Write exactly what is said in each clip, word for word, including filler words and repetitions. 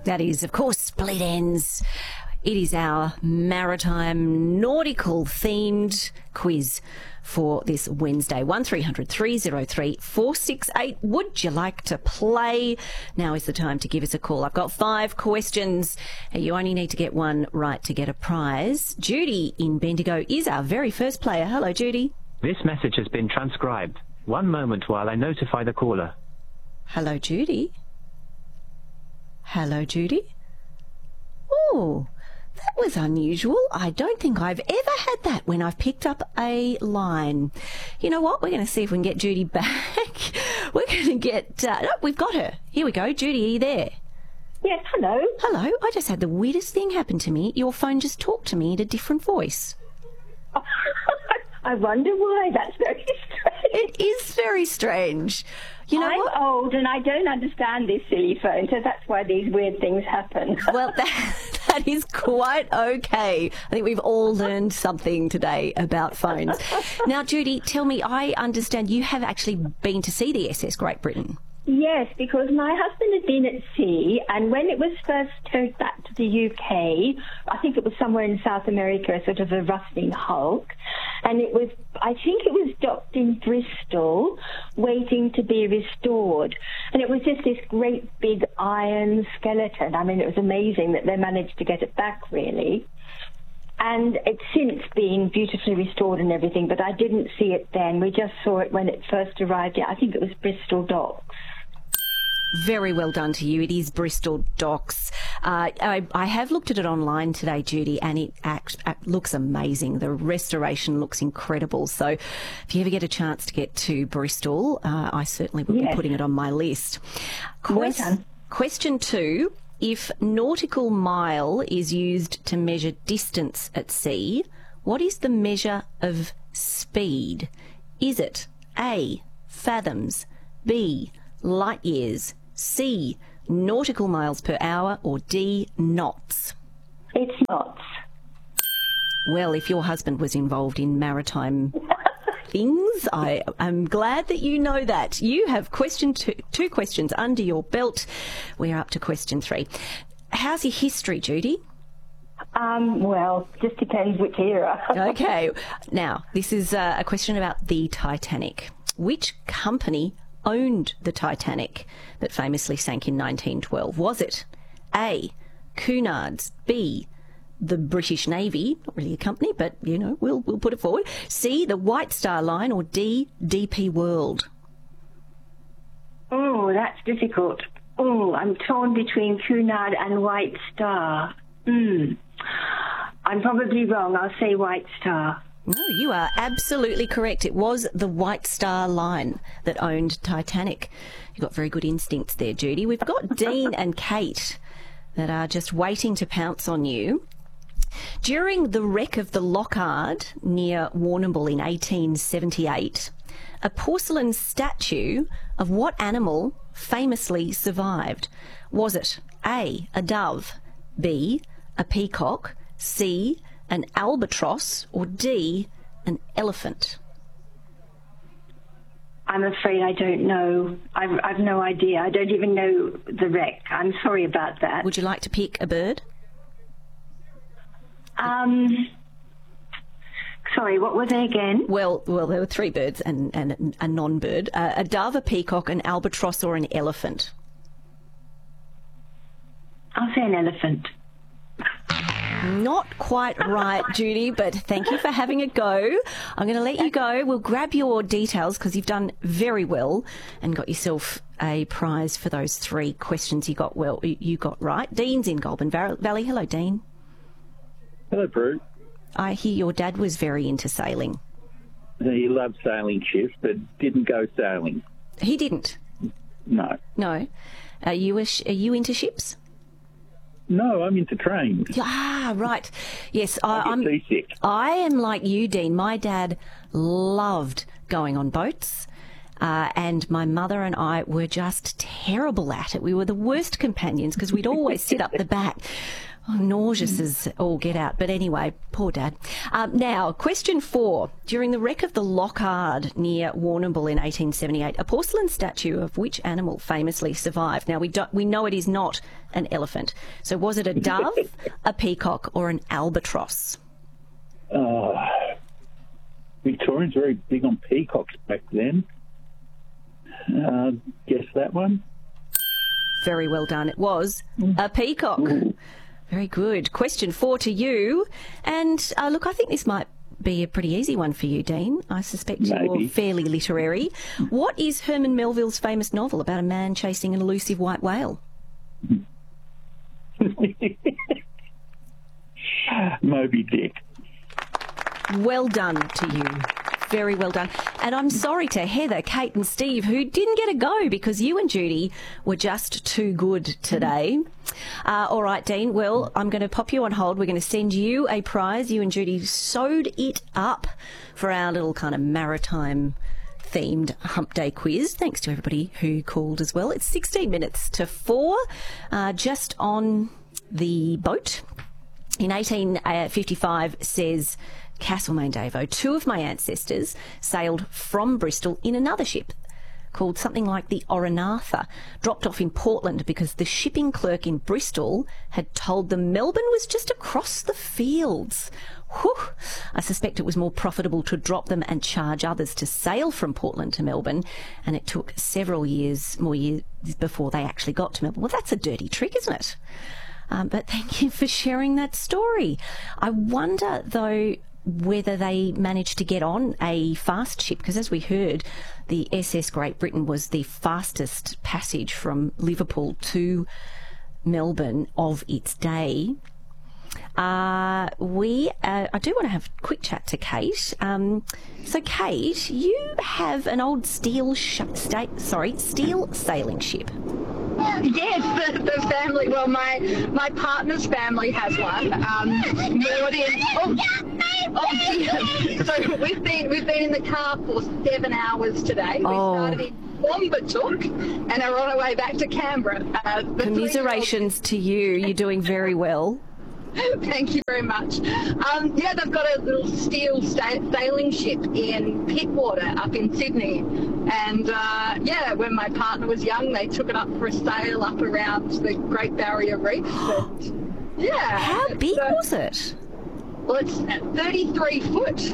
That is, of course, Split Ends. It is our maritime nautical themed quiz for this Wednesday. one three hundred three oh three four six eight. Would you like to play? Now is the time to give us a call. I've got five questions. You only need to get one right to get a prize. Judy in Bendigo is our very first player. Hello, Judy. This message has been transcribed. One moment while I notify the caller. Hello, Judy. Hello, Judy. Oh, that was unusual. I don't think I've ever had that when I've picked up a line. You know what? We're going to see if we can get Judy back. We're going to get... Uh, no, we've got her. Here we go. Judy, are you there? Yes, hello. Hello. I just had the weirdest thing happen to me. Your phone just talked to me in a different voice. I wonder why. That's very strange. It is very strange. You know I'm what? old and I don't understand this silly phone, so that's why these weird things happen. Well, that, that is quite okay. I think we've all learned something today about phones. Now, Judy, tell me, I understand you have actually been to see the S S Great Britain. Yes, because my husband had been at sea, and when it was first towed back to the U K, I think it was somewhere in South America, a sort of a rusting hulk, and it was, I think it was docked in Bristol, waiting to be restored. And it was just this great big iron skeleton. I mean, it was amazing that they managed to get it back, really. And it's since been beautifully restored and everything, but I didn't see it then. We just saw it when it first arrived. Yeah, I think it was Bristol Docks. Very well done to you. It is Bristol Docks. Uh, I, I have looked at it online today, Judy, and it act, act, looks amazing. The restoration looks incredible. So if you ever get a chance to get to Bristol, uh, I certainly will Yes. be putting it on my list. Well done. Question two. If nautical mile is used to measure distance at sea, what is the measure of speed? Is it A, fathoms, B, light years, C, nautical miles per hour, or D, knots? It's knots. Well, if your husband was involved in maritime things, I am glad that you know that. You have question two, two questions under your belt. We're up to question three. How's your history, Judy? Um, well, just depends which era. Okay. Now, this is uh, a question about the Titanic. Which company owned the Titanic that famously sank in nineteen twelve? Was it A, Cunard's, B, the British Navy, not really a company, but, you know, we'll we'll put it forward, C, the White Star Line, or D, D P World? Oh, that's difficult. Oh, I'm torn between Cunard and White Star. Hmm. I'm probably wrong. I'll say White Star. No, you are absolutely correct. It was the White Star Line that owned Titanic. You've got very good instincts there, Judy. We've got Dean and Kate that are just waiting to pounce on you. During the wreck of the Lockhart near Warrnambool in eighteen seventy-eight, a porcelain statue of what animal famously survived? Was it A, a dove, B, a peacock, C, an albatross, or D, an elephant? I'm afraid I don't know. I've, I've no idea. I don't even know the wreck. I'm sorry about that. Would you like to pick a bird? Um, sorry, what were they again? Well, well, there were three birds and, and a non-bird. Uh, a dove, a peacock, an albatross, or an elephant? I'll say an elephant. Not quite right, Judy, but thank you for having a go. I'm going to let you go. We'll grab your details because you've done very well and got yourself a prize for those three questions you got well. You got right. Dean's in Goulburn Valley. Hello, Dean. Hello, Prue. I hear your dad was very into sailing. He loved sailing ships, but didn't go sailing. He didn't? No. No. Are you, a sh- are you into ships? No, I'm into trains. Ah, right. Yes, I I, get I'm. seasick. I am like you, Dean. My dad loved going on boats, uh, and my mother and I were just terrible at it. We were the worst companions because we'd always sit up the back. Oh, nauseous as all get out. But anyway, poor Dad. Um, now, question four. During the wreck of the Lockhard near Warrnambool in eighteen seventy-eight, a porcelain statue of which animal famously survived? Now, we, don't, we know it is not an elephant. So was it a dove, a peacock or an albatross? Uh, Victorians were very big on peacocks back then. Uh, guess that one. Very well done. It was a peacock. Ooh. Very good. Question four to you. And uh, look, I think this might be a pretty easy one for you, Dean. I suspect Maybe. you're fairly literary. What is Herman Melville's famous novel about a man chasing an elusive white whale? Moby Dick. Well done to you. Very well done. And I'm sorry to Heather, Kate and Steve, who didn't get a go because you and Judy were just too good today. Uh, all right, Dean. Well, I'm going to pop you on hold. We're going to send you a prize. You and Judy sewed it up for our little kind of maritime themed hump day quiz. Thanks to everybody who called as well. It's sixteen minutes to four, uh, just on the boat. In eighteen fifty-five, says Castlemaine Davo, two of my ancestors sailed from Bristol in another ship called something like the Oranatha, dropped off in Portland because the shipping clerk in Bristol had told them Melbourne was just across the fields. Whew. I suspect it was more profitable to drop them and charge others to sail from Portland to Melbourne, and it took several years, more years, before they actually got to Melbourne. Well, that's a dirty trick, isn't it? Um, but thank you for sharing that story. I wonder, though, whether they managed to get on a fast ship, because as we heard, the S S Great Britain was the fastest passage from Liverpool to Melbourne of its day. Uh, we, uh, I do want to have a quick chat to Kate. Um, so, Kate, you have an old steel, sh- sta- sorry, steel sailing ship. Yes, the, the family. Well, my my partner's family has one. Um, moored in. Oh, oh, dear. So we've been we've been in the car for seven hours today. We Oh. started in Bombatook and are on our way back to Canberra. Uh, the Commiserations to you. You're doing very well. Thank you very much. Um, yeah, they've got a little steel sta- sailing ship in Pittwater up in Sydney. And, uh, yeah, when my partner was young, they took it up for a sail up around the Great Barrier Reef. And, yeah. How big so, was it? Well, it's thirty-three foot.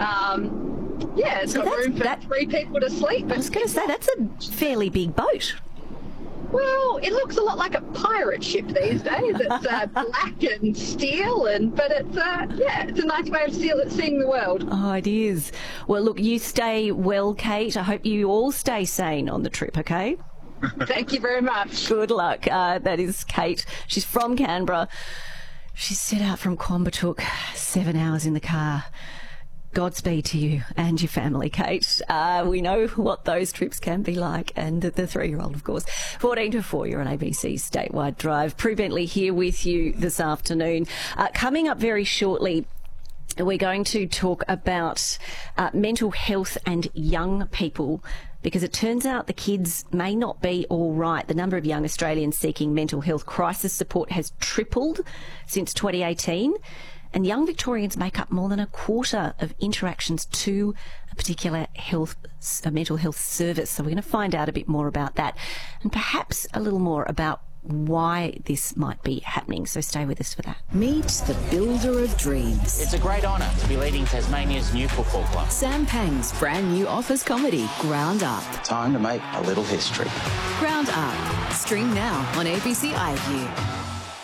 Um, yeah, it's So got that's- room for that- three people to sleep. I was going to say, that's a fairly big boat. Well, it looks a lot like a pirate ship these days. It's uh, black and steel, and but it's uh, yeah, it's a nice way of see, seeing the world. Oh, it is. Well, look, you stay well, Kate. I hope you all stay sane on the trip, okay? Thank you very much. Good luck. Uh, that is Kate. She's from Canberra. She's set out from Coimbatore, seven hours in the car. Godspeed to you and your family, Kate. Uh, we know what those trips can be like, and the, the three-year-old, of course. fourteen to four, you're on A B C's Statewide Drive. Prue Bentley here with you this afternoon. Uh, coming up very shortly, we're going to talk about uh, mental health and young people, because it turns out the kids may not be all right. The number of young Australians seeking mental health crisis support has tripled since twenty eighteen. And young Victorians make up more than a quarter of interactions to a particular health, a mental health service. So we're going to find out a bit more about that, and perhaps a little more about why this might be happening. So stay with us for that. Meet the builder of dreams. It's a great honour to be leading Tasmania's new football club. Sam Pang's brand new office comedy, Ground Up. Time to make a little history. Ground Up. Stream now on A B C iView.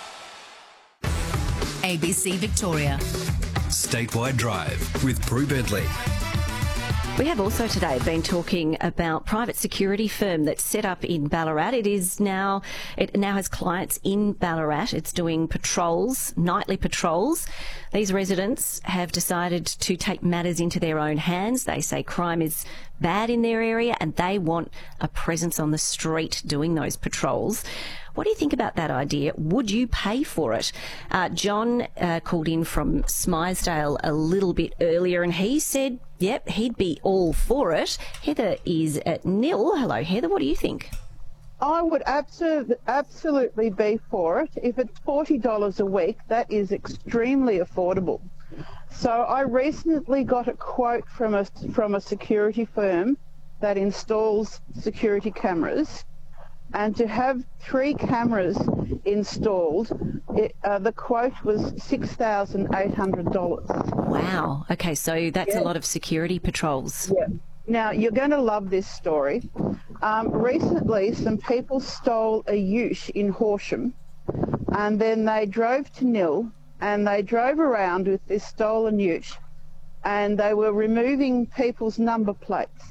A B C Victoria. Statewide Drive with Prue Bentley. We have also today been talking about private security firm that's set up in Ballarat. It is now, it now has clients in Ballarat. It's doing patrols, nightly patrols. These residents have decided to take matters into their own hands. They say crime is bad in their area and they want a presence on the street doing those patrols. What do you think about that idea? Would you pay for it? Uh, John uh, called in from Smythesdale a little bit earlier and he said, yep, he'd be all for it. Heather is at nil. Hello, Heather. What do you think? I would absolutely, absolutely be for it. If it's forty dollars a week, that is extremely affordable. So I recently got a quote from a, from a security firm that installs security cameras, and to have three cameras installed, it, uh, the quote was six thousand eight hundred dollars. Wow. Okay, so that's Yeah. a lot of security patrols. Yeah. Now, you're going to love this story. Um, recently, some people stole a ute in Horsham, and then they drove to Nil, and they drove around with this stolen ute, and they were removing people's number plates.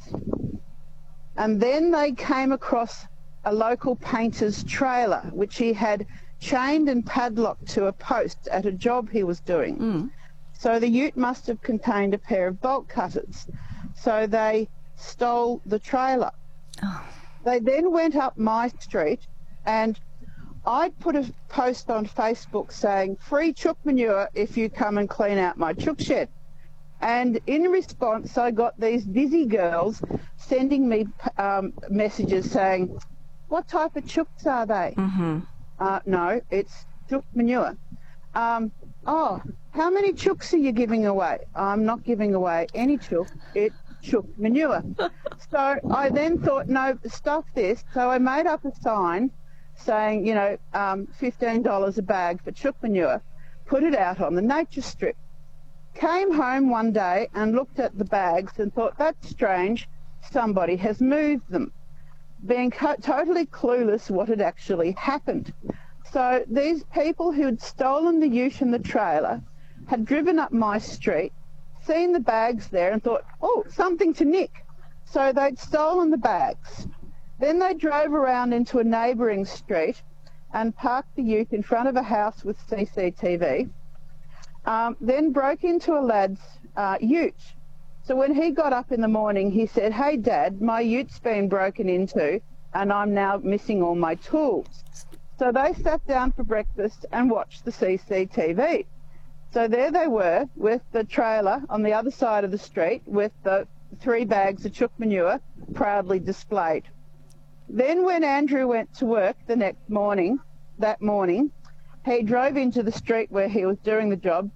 And then they came across a local painter's trailer, which he had chained and padlocked to a post at a job he was doing. Mm. So the ute must have contained a pair of bolt cutters. So they stole the trailer. Oh. They then went up my street, and I put a post on Facebook saying, free chook manure if you come and clean out my chook shed. And in response, I got these busy girls sending me um, messages saying, what type of chooks are they? Mm-hmm. Uh, no, it's chook manure. Um, oh, how many chooks are you giving away? I'm not giving away any chook. It's chook manure. So I then thought, no, stuff this. So I made up a sign saying, you know, um, fifteen dollars a bag for chook manure, put it out on the nature strip. Came home one day and looked at the bags and thought, that's strange, somebody has moved them, being co- totally clueless what had actually happened. So these people who had stolen the ute and the trailer had driven up my street, seen the bags there and thought, oh, something to nick. So they'd stolen the bags. Then they drove around into a neighbouring street and parked the ute in front of a house with C C T V, um, then broke into a lad's uh, ute. So when he got up in the morning, he said, hey, Dad, my ute's been broken into and I'm now missing all my tools. So they sat down for breakfast and watched the C C T V. So there they were with the trailer on the other side of the street with the three bags of chook manure proudly displayed. Then when Andrew went to work the next morning, that morning, he drove into the street where he was doing the job,